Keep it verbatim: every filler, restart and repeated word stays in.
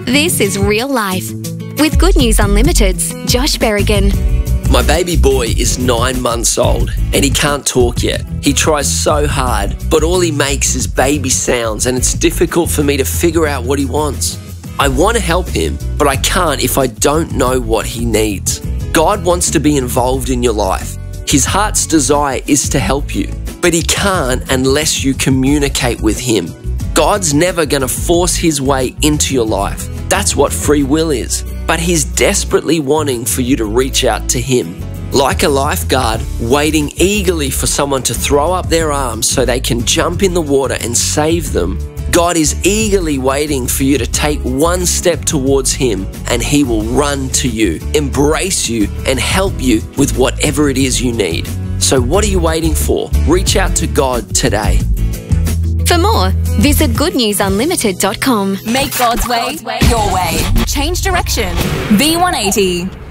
This is real life. With Good News Unlimited's Josh Berrigan. My baby boy is nine months old and he can't talk yet. He tries so hard, but all he makes is baby sounds and it's difficult for me to figure out what he wants. I want to help him, but I can't if I don't know what he needs. God wants to be involved in your life. His heart's desire is to help you, but he can't unless you communicate with him. God's never going to force his way into your life. That's what free will is. But he's desperately wanting for you to reach out to him. Like a lifeguard waiting eagerly for someone to throw up their arms so they can jump in the water and save them, God is eagerly waiting for you to take one step towards him and he will run to you, embrace you and help you with whatever it is you need. So what are you waiting for? Reach out to God today. For more, visit good news unlimited dot com. Make God's way your way. Change direction. V one eighty.